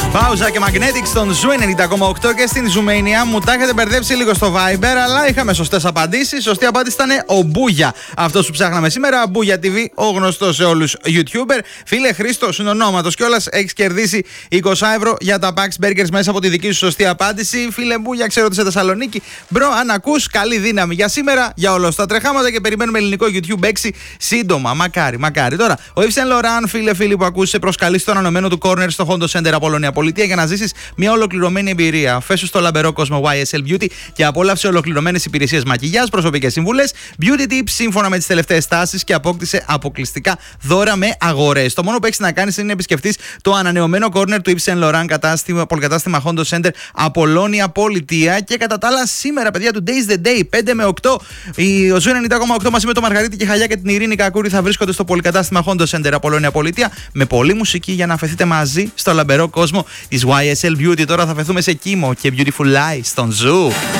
Μπάουζα και Magnetic στον Ζου 90,8 και στην Ζουμania. Μου τα έχετε μπερδέψει λίγο στο Viber, αλλά είχαμε σωστές απαντήσεις. Σωστή απάντηση ήταν ο Μπούγια. Αυτός που ψάχναμε σήμερα, Μπούγια TV, ο γνωστός σε όλους YouTuber. Φίλε Χρήστο, συνονόματος κιόλας, έχεις κερδίσει 20 ευρώ για τα Pax Burgers μέσα από τη δική σου σωστή απάντηση. Φίλε Μπούγια, ξέρω ότι είσαι Θεσσαλονίκη. Μπρο, αν ακούς, καλή δύναμη για σήμερα, για όλα τα τρεχάματα και περιμένουμε ελληνικό YouTube 6 σύντομα. Μακάρι. Τώρα, ο Yves Saint Laurent, φίλοι που ακούς, σε προσκαλεί στο ανανεωμένο του corner στο Hondo Center Απολώνια Πολιτεία για να ζήσεις μια ολοκληρωμένη εμπειρία. Φέσου στο λαμπερό κόσμο YSL Beauty και απόλαυσε ολοκληρωμένες υπηρεσίες μακιγιάζ, προσωπικές συμβουλές, beauty tips σύμφωνα με τις τελευταίες τάσεις και απόκτησε αποκλειστικά δώρα με αγορές. Το μόνο που έχεις να κάνεις είναι να επισκεφτείς το ανανεωμένο corner του Yves Saint Laurent πολυκατάστημα Hondo Center Απολώνια Πολιτεία και κατά τα άλλα σήμερα, παιδιά, του Days the Day 5 με 8. Ο Ζου 90,8 μαζί με το Μαργαρίτη και Χαλιά και την Ειρήνη Κακούρη θα βρίσκονται στο πολυκατάστημα Hondo Center Απολώνια Πολιτεία με πολλή μουσική για να αφαιθείτε μαζί στο λαμπερό κόσμο της YSL Beauty. Τώρα θα φεθούμε σε Κίμο και Beautiful Lies στον Ζου.